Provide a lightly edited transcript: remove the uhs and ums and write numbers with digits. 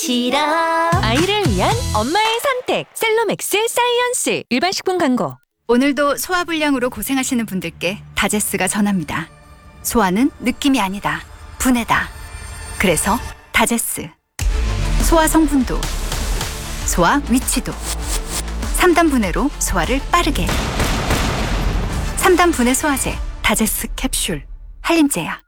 싫어. 아이를 위한 엄마의 선택 셀로맥스 사이언스. 일반 식품 광고. 오늘도 소화불량으로 고생하시는 분들께 다제스가 전합니다. 소화는 느낌이 아니다. 분해다. 그래서 다제스. 소화 성분도, 소화 위치도. 3단 분해로 소화를 빠르게. 3단 분해 소화제 다제스 캡슐. 한림제약.